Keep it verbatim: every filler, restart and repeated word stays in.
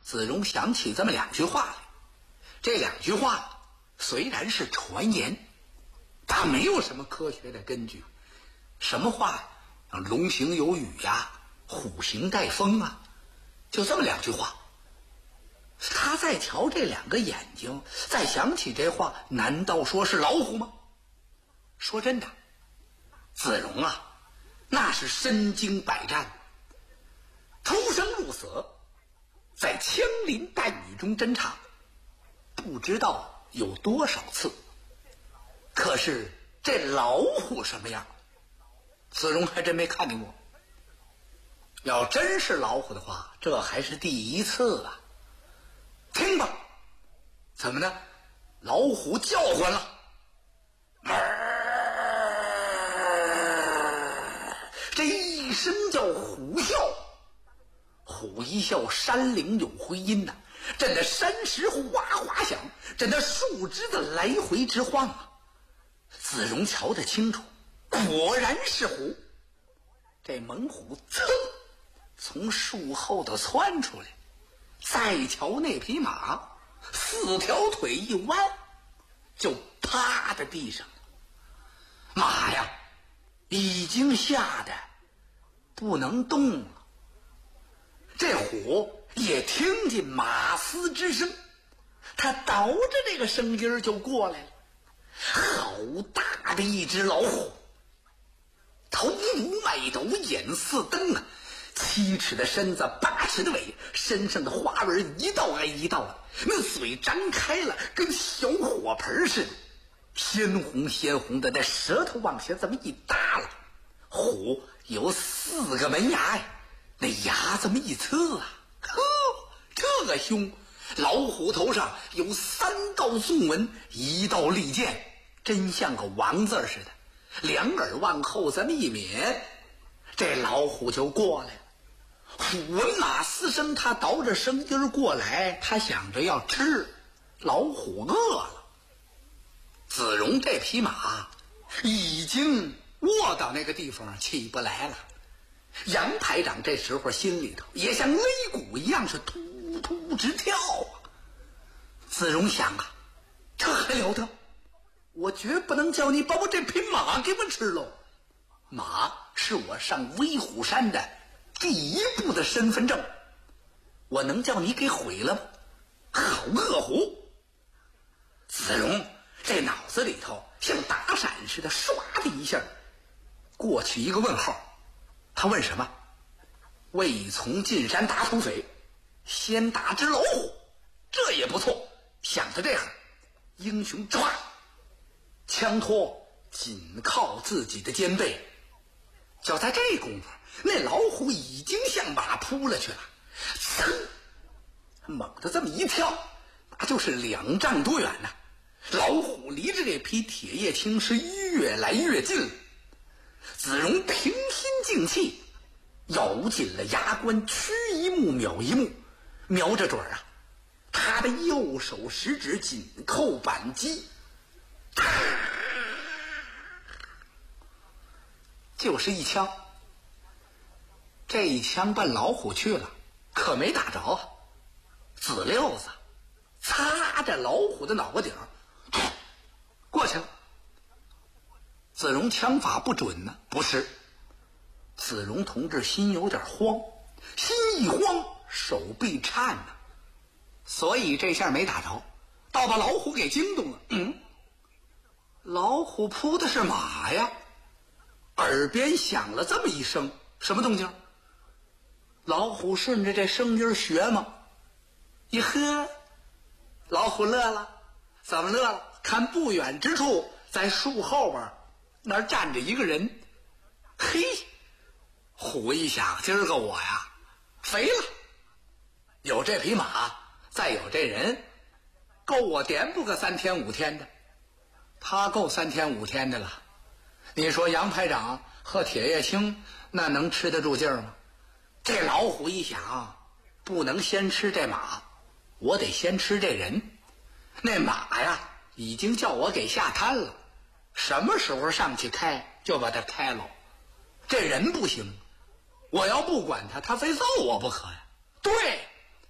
子荣想起这么两句话来。这两句话虽然是传言，它没有什么科学的根据。什么话？龙行有雨呀、啊，虎行带风啊，就这么两句话。他再瞧这两个眼睛，再想起这话，难道说是老虎吗？说真的，子荣啊，那是身经百战，出生入死，在枪林弹雨中侦查，不知道有多少次。可是这老虎什么样，子荣还真没看见过。要真是老虎的话，这还是第一次啊。听吧，怎么呢？老虎叫唤了，这一声叫虎啸，虎一啸，山岭有回音呐、啊，震得山石哗哗响，震得树枝子来回直晃啊。子荣瞧得清楚，果然是虎。这猛虎噌从树后头窜出来，再瞧那匹马，四条腿一弯，就趴在地上。马呀，已经吓得不能动了。这虎也听见马嘶之声，他倒着这个声音就过来了。好大的一只老虎，头如麦斗，眼似灯啊，七尺的身子，八尺的尾，身上的花纹一道挨一道的，那嘴张开了，跟小火盆似的，鲜红鲜红的，那舌头往下这么一耷拉。虎有四个门牙呀，那牙这么一呲啊，呵，这个凶！老虎头上有三道纵纹，一道利剑，真像个王字似的。两耳往后这么一抿，这老虎就过来了。虎闻马嘶声，他倒着声音过来，他想着要吃。老虎饿了，子荣这匹马已经卧到那个地方起不来了。杨排长这时候心里头也像擂鼓一样是突突直跳啊。子荣想啊，这还了得，我绝不能叫你把我这匹马给我吃喽。马是我上威虎山的第一步的身份证，我能叫你给毁了吗？好恶虎！子荣这脑子里头像打闪似的，唰的一下过去一个问号。他问什么？未从进山打土匪，先打只老虎，这也不错。想到这样，英雄唰，枪托紧靠自己的肩背。就在这功夫，那老虎已经向马扑了去了，噌，猛地这么一跳，那就是两丈多远呐、啊！老虎离着这匹铁叶青是越来越近了。子荣平心静气，咬紧了牙关，趋一目秒一目，瞄着准啊！他的右手食指紧扣扳机，就是一枪。这一枪奔老虎去了，可没打着啊！子溜子擦着老虎的脑瓜顶过去了。子荣枪法不准呢？不是，子荣同志心有点慌，心一慌手臂颤呢，所以这下没打着，倒把老虎给惊动了。嗯，老虎扑的是马呀，耳边响了这么一声，什么动静？老虎顺着这声音学嘛，一呵，老虎乐了。怎么乐了？看不远之处，在树后边那儿站着一个人。嘿，虎一想，今儿个我呀肥了，有这匹马，再有这人，够我点补个三天五天的。他够三天五天的了，你说杨排长和铁叶青那能吃得住劲儿吗？这老虎一想，不能先吃这马，我得先吃这人。那马呀已经叫我给下滩了，什么时候上去开就把它开了。这人不行，我要不管他，他非揍我不可呀。对，